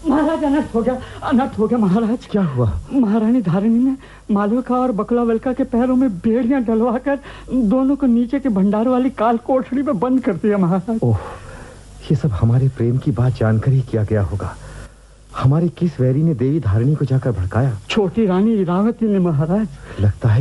महाराज अनर्थ हो गया, अनर्थ हो गया महाराज। क्या हुआ? महारानी धारिणी ने मालविका और बकला वलका के पैरों में बेड़ियां डलवाकर दोनों को नीचे के भंडार वाली काल कोठरी में बंद कर दिया महाराज। ओह, ये सब हमारे प्रेम की बात जानकर ही किया गया होगा। हमारे किस वैरी ने देवी धारिणी को जाकर भड़काया? छोटी रानी इरावती ने महाराज। लगता है